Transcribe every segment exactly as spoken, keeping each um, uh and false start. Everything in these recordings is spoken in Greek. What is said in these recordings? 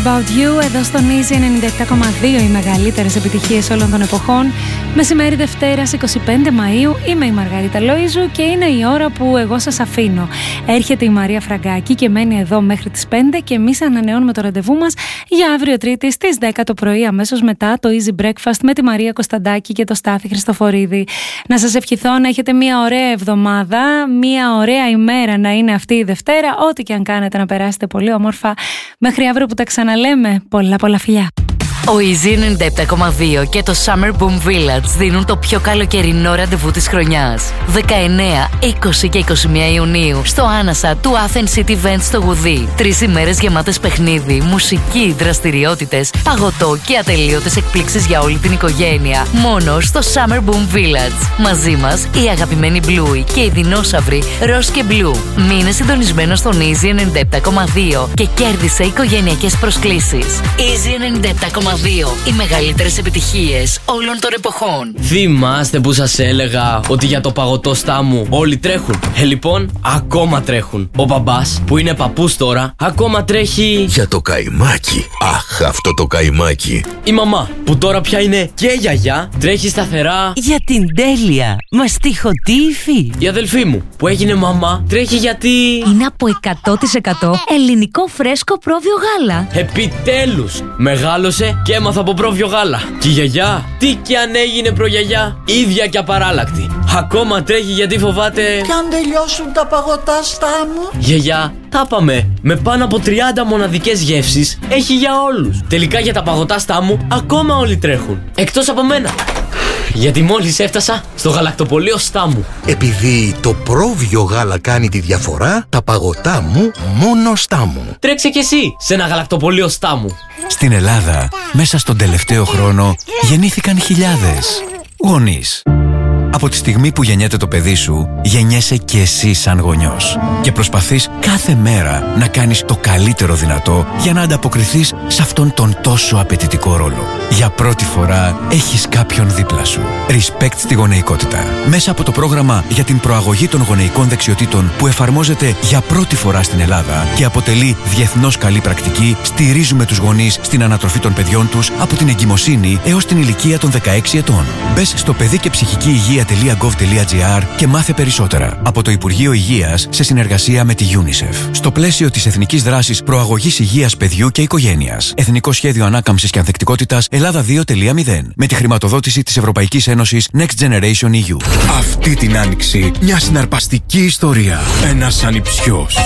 About You εδώ στον Easy ενενήντα επτά κόμμα δύο, οι μεγαλύτερες επιτυχίες όλων των εποχών. Μεσημέρι Δευτέρας εικοστή πέμπτη Μαΐου, είμαι η Μαργαρίτα Λοΐζου και είναι η ώρα που εγώ σας αφήνω. Έρχεται η Μαρία Φραγκάκη και μένει εδώ μέχρι τις πέντε και εμείς ανανεώνουμε το ραντεβού μας για αύριο Τρίτη στις δέκα το πρωί, αμέσως μετά το Easy Breakfast με τη Μαρία Κωνσταντάκη και το Στάθη Χριστοφορίδη. Να σας ευχηθώ να έχετε μια ωραία εβδομάδα, μια ωραία ημέρα να είναι αυτή η Δευτέρα, ό,τι και αν κάνετε να περάσετε πολύ όμορφα. Μέχρι αύριο που τα ξαναλέμε, πολλά πολλά φιλιά. Ο Easy ενενήντα επτά κόμμα δύο και το Summer Boom Village δίνουν το πιο καλοκαιρινό ραντεβού της χρονιάς. δεκαεννέα, είκοσι και είκοσι μία Ιουνίου στο άνασα του Athens City Event στο Γουδί. Τρεις ημέρες γεμάτες παιχνίδι, μουσική, δραστηριότητες, παγωτό και ατελείωτες εκπλήξεις για όλη την οικογένεια. Μόνο στο Summer Boom Village. Μαζί μας οι αγαπημένοι Bluey και οι δεινόσαυροι Ross και Blue. Μείνε συντονισμένος στον Easy ενενήντα επτά κόμμα δύο και κέρδισε οικογενειακές προσκλήσεις. Easy ενενήντα επτά κόμμα δύο. Οι μεγαλύτερες επιτυχίες όλων των εποχών. Θυμάστε που σας έλεγα ότι για το παγωτό στάμου όλοι τρέχουν? Ε, λοιπόν, ακόμα τρέχουν. Ο μπαμπάς, που είναι παππούς τώρα, ακόμα τρέχει για το καϊμάκι. Αχ, αυτό το καϊμάκι. Η μαμά, που τώρα πια είναι και γιαγιά, τρέχει σταθερά για την τέλεια μαστιχωτή υφή. Η αδελφή μου, που έγινε μαμά, τρέχει γιατί είναι από εκατό τοις εκατό ελληνικό φρέσκο πρόβιο γάλα. Επιτέλους, μεγάλωσε και έμαθα από πρόβιο γάλα. Και η γιαγιά, τι κι αν έγινε προγιαγιά, ίδια και απαράλλακτη. Ακόμα τρέχει γιατί φοβάται κι αν τελειώσουν τα παγωτά στάμου. Γιαγιά, τα πάμε. Με πάνω από τριάντα μοναδικές γεύσεις έχει για όλους. Τελικά για τα παγωτά στάμου ακόμα όλοι τρέχουν. Εκτός από μένα. Γιατί μόλις έφτασα στο γαλακτοπωλείο Στάμου. Επειδή το πρόβιο γάλα κάνει τη διαφορά, τα παγωτά μου μόνο Στάμου. Τρέξε κι εσύ σε ένα γαλακτοπωλείο Στάμου. Στην Ελλάδα, μέσα στον τελευταίο χρόνο, γεννήθηκαν χιλιάδες γονείς. Από τη στιγμή που γεννιέται το παιδί σου, γεννιέσαι και εσύ σαν γονιός. Και προσπαθείς κάθε μέρα να κάνεις το καλύτερο δυνατό για να ανταποκριθείς σε αυτόν τον τόσο απαιτητικό ρόλο. Για πρώτη φορά έχεις κάποιον δίπλα σου. Respect στη γονεϊκότητα. Μέσα από το πρόγραμμα για την προαγωγή των γονεϊκών δεξιοτήτων που εφαρμόζεται για πρώτη φορά στην Ελλάδα και αποτελεί διεθνώς καλή πρακτική, στηρίζουμε τους γονείς στην ανατροφή των παιδιών τους από την εγκυμοσύνη έως την ηλικία των δεκαέξι ετών. Μπες στο παιδί και ψυχική υγεία τελεία γκοβ τελεία τζι άρ και μάθε περισσότερα από το Υπουργείο Υγείας σε συνεργασία με τη UNICEF. Στο πλαίσιο της Εθνικής Δράσης Προαγωγής Υγείας Παιδιού και Οικογένειας. Εθνικό Σχέδιο Ανάκαμψης και Ανθεκτικότητας Ελλάδα δύο κόμμα μηδέν. Με τη χρηματοδότηση της Ευρωπαϊκής Ένωσης Next Generation ι γιου. Αυτή την άνοιξη μια συναρπαστική ιστορία. Ένας ανιψιός.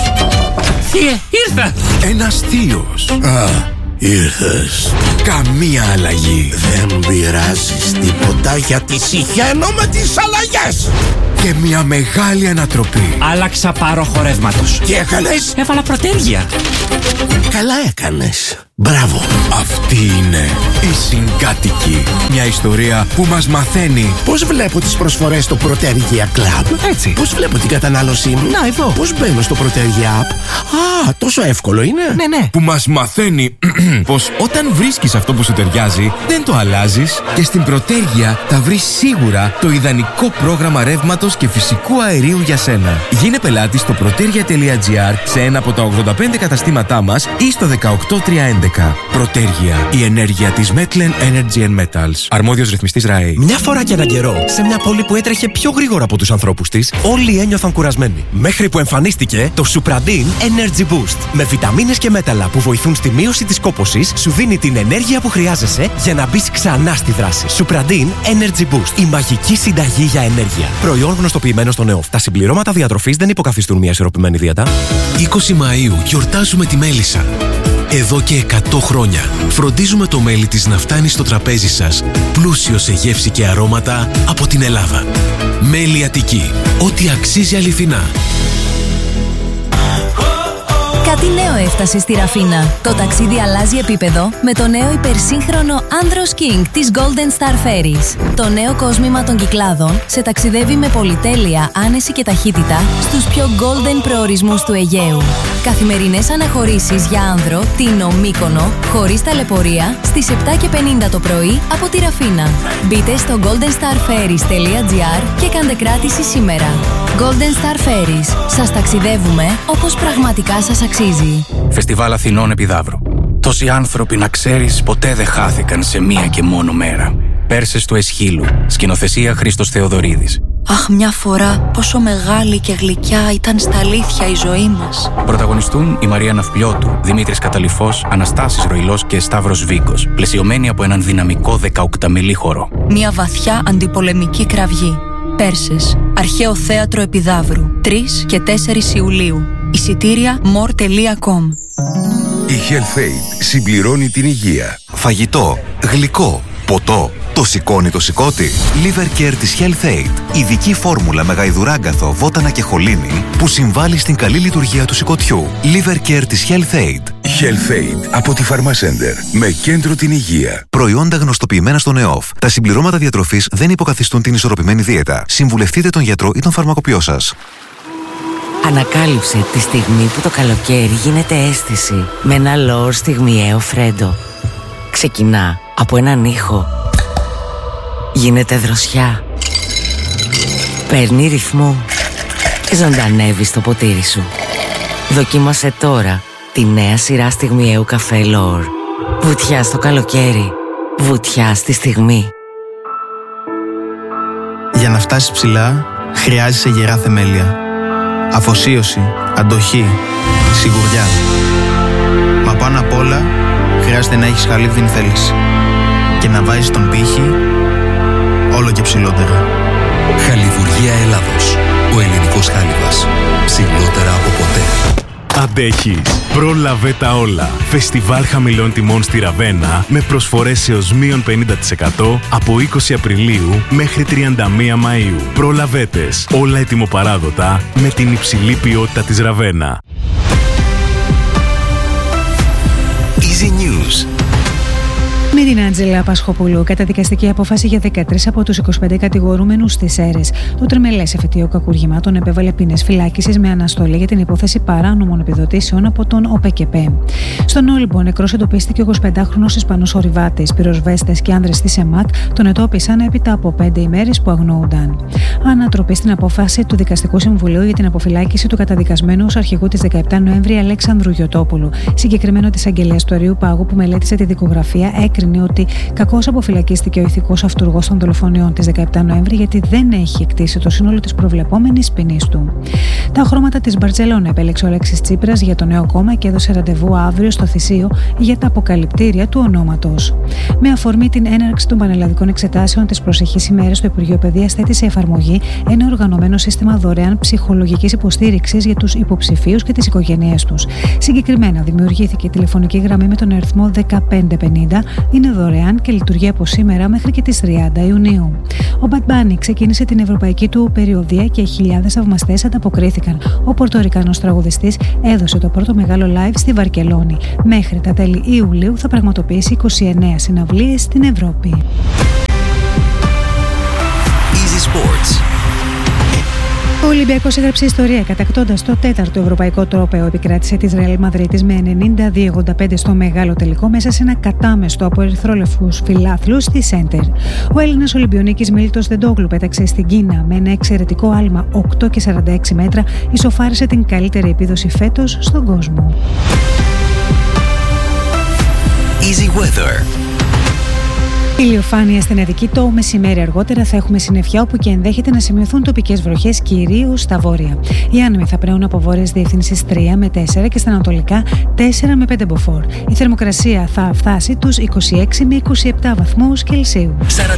Θείε, ήρθα! Ένας θείος. Α, ήρθες. Καμία αλλαγή. Δεν πειράζεις τίποτα γιατί συχαίνω με τις αλλαγές. Και μια μεγάλη ανατροπή. Άλλαξα πάροχο ρεύματος. Τι έκανες? Έβαλα προτέρια. Καλά έκανες. Μπράβο. Αυτή είναι η Συγκάτοικη. Μια ιστορία που μας μαθαίνει πώς βλέπω τις προσφορές στο Protergia Club. Έτσι. Πώς βλέπω την κατανάλωσή μου. Να, εδώ. Πώς μπαίνω στο Protergia App. Α, τόσο εύκολο είναι. Ναι, ναι. Που μας μαθαίνει πως όταν βρίσκεις αυτό που σου ταιριάζει, δεν το αλλάζεις και στην Protergia θα βρεις σίγουρα το ιδανικό πρόγραμμα ρεύματος και φυσικού αερίου για σένα. Γίνε πελάτης στο protergia τελεία τζι άρ σε ένα από τα ογδόντα πέντε καταστήματά μας ή στο δεκαοκτώ τριακόσια έντεκα. Protergia, η ενέργεια της Metlen Energy and Metals. Αρμόδιος ρυθμιστής ΡΑΕ. Μια φορά και έναν καιρό, σε μια πόλη που έτρεχε πιο γρήγορα από τους ανθρώπους της, όλοι ένιωθαν κουρασμένοι. Μέχρι που εμφανίστηκε το Supradin Energy Boost. Με βιταμίνες και μέταλλα που βοηθούν στη μείωση της κόπωσης, σου δίνει την ενέργεια που χρειάζεσαι για να μπεις ξανά στη δράση. Supradin Energy Boost. Η μαγική συνταγή για ενέργεια. Προϊόν γνωστοποιημένο στον ΕΟΦ. Τα συμπληρώματα διατροφής δεν υποκαθιστούν μια ισορροπημένη δίαιτα. είκοσι Μαΐου γιορτάζουμε τη μέλισσα. Εδώ και εκατό χρόνια φροντίζουμε το μέλι της να φτάνει στο τραπέζι σας πλούσιο σε γεύση και αρώματα από την Ελλάδα. Μέλι Αττική. Ό,τι αξίζει αληθινά. Κάτι νέο έφτασε στη Ραφίνα. Το ταξίδι αλλάζει επίπεδο με το νέο υπερσύγχρονο Andros King της Golden Star Ferries. Το νέο κόσμημα των Κυκλάδων σε ταξιδεύει με πολυτέλεια, άνεση και ταχύτητα στους πιο golden προορισμούς του Αιγαίου. Καθημερινές αναχωρήσεις για άνδρο, Τίνο, Μύκονο, χωρίς ταλαιπωρία, στις επτά και πενήντα το πρωί από τη Ραφίνα. Μπείτε στο golden star ferries τελεία τζι άρ και κάντε κράτηση σήμερα. Golden Star Ferries. Σας ταξιδεύουμε όπως πραγματικά σας αξίζει. Φεστιβάλ Αθηνών Επιδαύρου. Τόσοι άνθρωποι, να ξέρεις, ποτέ δεν χάθηκαν σε μία και μόνο μέρα. Πέρσες του Εσχύλου. Σκηνοθεσία Χρήστος Θεοδωρίδης. Αχ, μια φορά πόσο μεγάλη και γλυκιά ήταν στα αλήθεια η ζωή μας. Πρωταγωνιστούν η Μαρία Ναυπλιώτου, Δημήτρης Καταλυφός, Αναστάσης Ροϊλός και Σταύρος Βίκος, πλαισιωμένοι από έναν δυναμικό δεκαοκταμιλή χορό. Μια βαθιά αντιπολεμική κραυγή. Πέρσες, αρχαίο θέατρο Επιδαύρου, τρεις και τέσσερις Ιουλίου. Εισιτήρια more τελεία com. Η HealthAid συμπληρώνει την υγεία. Φαγητό, γλυκό, ποτό. Το σηκώνει το σηκώτη. Liver Care της HealthAid. Ειδική φόρμουλα με γαϊδουράγκαθο, βότανα και χολίνη που συμβάλλει στην καλή λειτουργία του σηκωτιού. Liver Care της HealthAid. HealthAid από τη Pharmacenter. Με κέντρο την υγεία. Προϊόντα γνωστοποιημένα στον ΕΟΦ. Τα συμπληρώματα διατροφής δεν υποκαθιστούν την ισορροπημένη δίαιτα. Συμβουλευτείτε τον γιατρό ή τον φαρμακοποιό σας. Ανακάλυψε τη στιγμή που το καλοκαίρι γίνεται αίσθηση με ένα λόρ στιγμιαίο φρέντο. Ξεκινά από έναν ήχο. Γίνεται δροσιά. Παίρνει ρυθμό και ζωντανεύει στο ποτήρι σου. Δοκίμασε τώρα τη νέα σειρά στιγμιαίου καφέ Λόρ. Βουτιά στο καλοκαίρι. Βουτιά στη στιγμή. Για να φτάσεις ψηλά, χρειάζεσαι γερά θεμέλια. Αφοσίωση, αντοχή, σιγουριά. Μα πάνω απ' όλα, χρειάζεται να έχεις χαλίβδιν θέληση. Και να βάζεις τον πύχη όλο και ψηλότερα. Χαλιβουργία Ελλάδος. Ο ελληνικός χάλιβας. Ψηλότερα από ποτέ. Αντέχεις. Πρόλαβε τα όλα. Φεστιβάλ χαμηλών τιμών στη Ραβένα με προσφορές έως μείον πενήντα τοις εκατό από είκοσι Απριλίου μέχρι τριάντα μία Μαΐου. Προλαβέτες. Όλα ετοιμοπαράδοτα με την υψηλή ποιότητα της Ραβένα. Easy News. Με την Άντζελα Πασχοπούλου, καταδικαστική απόφαση για δεκατρείς από τους είκοσι πέντε κατηγορούμενους στις αίρες. Το τριμελές εφετείο κακουργημάτων επέβαλε ποινές φυλάκισης με αναστολή για την υπόθεση παράνομων επιδοτήσεων από τον ΟΠΕΚΕΠΕ. Στον Όλυμπο, νεκρός εντοπίστηκε ο εικοσιπεντάχρονος Ισπανός ορειβάτης. Πυροσβέστες και άνδρες της ΕΜΑΚ τον ετόπισαν έπειτα από πέντε ημέρες που αγνοούνταν. Ανατροπή στην απόφαση του Δικαστικού Συμβουλίου για την αποφυλάκηση του καταδικασμένου ως αρχηγού της δεκαεπτά Νοέμβρη Αλέξανδρου Γιωτόπουλου. Συγκεκριμένο της Αγγελίας του Αριού Πάγου που μελέτησε τη δικογραφία έκρινε ότι κακώς αποφυλακίστηκε ο ηθικός αυτούργος των δολοφονιών της δεκαεπτά Νοέμβρη γιατί δεν έχει εκτίσει το σύνολο της προβλεπόμενης ποινής του. Τα χρώματα της Μπαρτσελόνα επέλεξε ο Αλέξης Τσίπρας για το νέο κόμμα και έδωσε ραντεβού αύριο στο Θησίο για τα αποκαλυπτήρια του ονόματος. Με αφορμή την έναρξη των πανελλαδικών εξετάσεων τις προσεχείς ημέρες, το Υπουργείο Παιδείας θέτει σε εφαρμογή ένα οργανωμένο σύστημα δωρεάν ψυχολογικής υποστήριξης για τους υποψηφίους και τις οικογένειές τους. Συγκεκριμένα, δημιουργήθηκε τηλεφωνική γραμμή με τον αριθμό δεκαπέντε πενήντα. Είναι δωρεάν και λειτουργεί από σήμερα μέχρι και τις τριάντα Ιουνίου. Ο Bad Bunny ξεκίνησε την ευρωπαϊκή του περιοδία και χιλιάδες θαυμαστές ανταποκρίθηκαν. Ο πορτορικανός τραγουδιστής έδωσε το πρώτο μεγάλο live στη Βαρκελόνη. Μέχρι τα τέλη Ιουλίου θα πραγματοποιήσει είκοσι εννέα συναυλίες στην Ευρώπη. Easy Sports. Ο Ολυμπιακός έγραψε ιστορία κατακτώντας το τέταρτο ευρωπαϊκό τρόπαιο. Επικράτησε της Ρεάλ Μαδρίτης με ενενήντα δύο ογδόντα πέντε στο μεγάλο τελικό μέσα σε ένα κατάμεστο από ερυθρόλευκους φιλάθλους στη Σέντερ. Ο Έλληνας Ολυμπιονίκης Μίλτος Δεντόγλου πέταξε στην Κίνα με ένα εξαιρετικό άλμα οκτώ και σαράντα έξι μέτρα, ισοφάρισε την καλύτερη επίδοση φέτος στον κόσμο. Easy Weather. Ηλιοφάνεια στην Αττική το μεσημέρι. Αργότερα θα έχουμε συννεφιά όπου και ενδέχεται να σημειωθούν τοπικές βροχές, κυρίως στα βόρεια. Οι άνεμοι θα πρέουν από βόρειες διευθύνσεις τρία με τέσσερα και στα ανατολικά τέσσερα με πέντε μποφόρ. Η θερμοκρασία θα φτάσει τους είκοσι έξι με είκοσι επτά βαθμούς Κελσίου.